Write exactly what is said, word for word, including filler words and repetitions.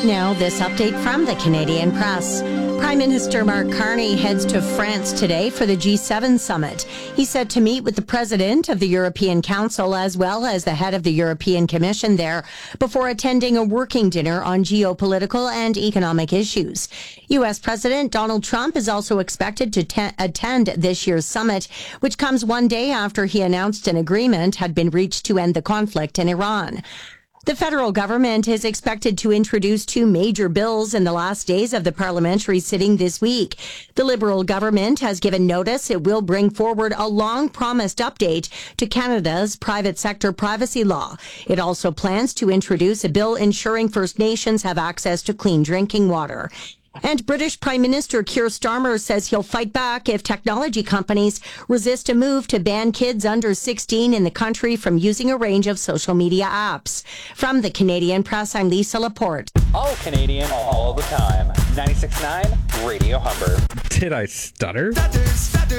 Now, this update from the Canadian Press. Prime Minister Mark Carney heads to France today for the G seven summit. He's set to meet with the president of the European Council as well as the head of the European Commission there before attending a working dinner on geopolitical and economic issues. U S. President Donald Trump is also expected to te- attend this year's summit, which comes one day after he announced an agreement had been reached to end the conflict in Iran. The federal government is expected to introduce two major bills in the last days of the parliamentary sitting this week. The Liberal government has given notice it will bring forward a long-promised update to Canada's private sector privacy law. It also plans to introduce a bill ensuring First Nations have access to clean drinking water. And British Prime Minister Keir Starmer says he'll fight back if technology companies resist a move to ban kids under sixteen in the country from using a range of social media apps. From the Canadian Press, I'm Lisa Laporte. All Canadian, all the time. ninety-six point nine Radio Humber. Did I stutter?